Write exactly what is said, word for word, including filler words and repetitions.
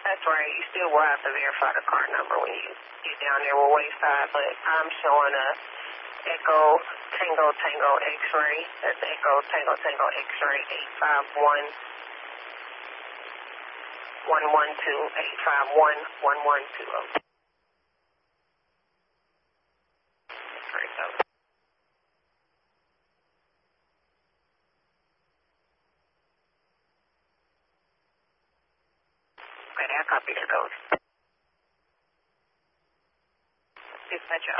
That's right. You still will have to verify the car number when you get down there with Wayside, but I'm showing a Echo Tango Tango X-ray. That's Echo Tango Tango X-ray eight five one one one two eight five one one one two zero. Great, so. Okay, I copy that goes. Dispatcher